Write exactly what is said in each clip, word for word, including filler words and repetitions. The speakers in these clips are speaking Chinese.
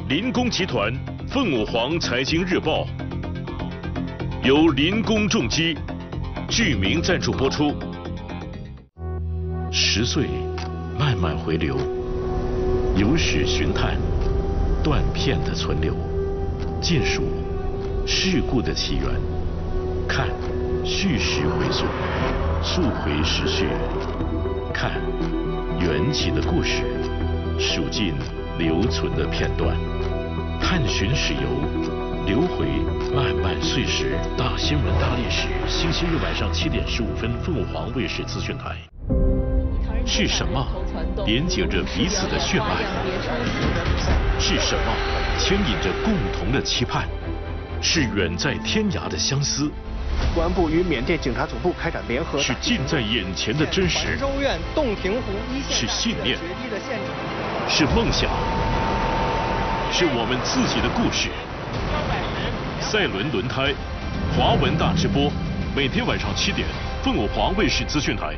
林工集团凤舞凰财经日报由林工重机剧名赞助播出。十岁慢慢回流，有史寻探，断片的存留，尽数事故的起源，看叙事回溯，溯回时序，看缘起的故事，数尽留存的片段，探寻史游，留回漫漫岁时。大新闻大历史，星期日晚上七点十五分，凤凰卫视资讯台。是什么连接着彼此的血脉？是什么牵引着共同的期盼？是远在天涯的相思。 公安部与缅甸警察总部开展联合。 是近在眼前的真实。 州院洞庭湖一线。 是信念。是梦想。是我们自己的故事。赛伦轮胎，华文大直播，每天晚上七点，凤舞凰卫视资讯台。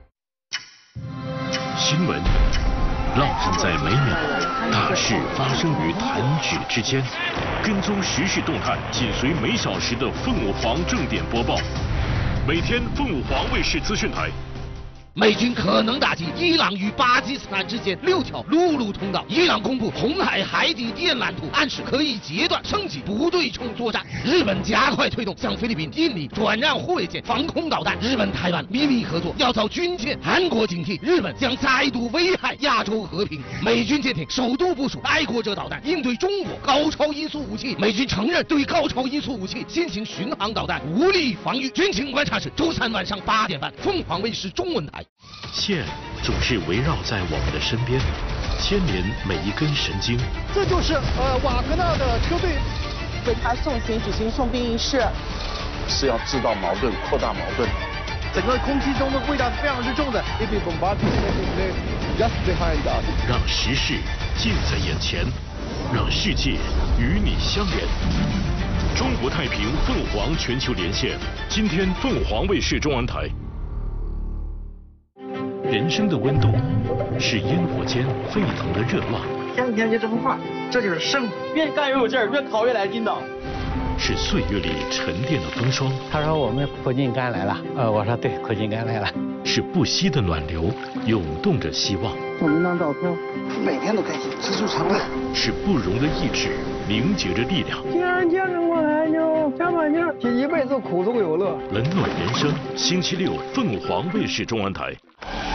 新闻浪漫在每秒，大事发生于弹指之间。跟踪时事动态，紧随每小时的凤舞凰正点播报。每天凤舞凰卫视资讯台。 美军可能打击伊朗与巴基斯坦之间六条陆路通道。伊朗公布红海海底电缆图，暗示可以截断升级不对称作战。日本加快推动向菲律宾、印尼转让护卫舰、防空导弹。日本台湾秘密合作要遭军舰。韩国警惕日本将再度危害亚洲和平。美军舰艇首度部署爱国者导弹，应对中国高超音速武器。美军承认对高超音速武器新型巡航导弹无力防御。军情观察室周三晚上八点半，凤凰卫视中文台。 线总是围绕在我们的身边，牵连每一根神经。 这就是呃瓦格纳的车队为他送行举行送兵仪式， 是要制造矛盾、扩大矛盾。 整个空气中的味道是非常之重的。 让时事近在眼前，让世界与你相连。中国太平凤凰全球连线，今天凤凰卫视中文台。人生的温度是烟火间沸腾的热浪， 天天就这么快，这就是生活。越干越有劲儿，越考越来劲道。 是岁月里沉淀的风霜。 他说我们苦尽甘来了，呃，我说对，苦尽甘来了。 是不息的暖流，涌动着希望。 送您张照片， 每天都开心，知足常乐。 是不容的意志，凝结着力量。 既然见着我来就加把劲儿，这一辈子苦中有乐。 冷暖人生，星期六凤凰卫视中文台。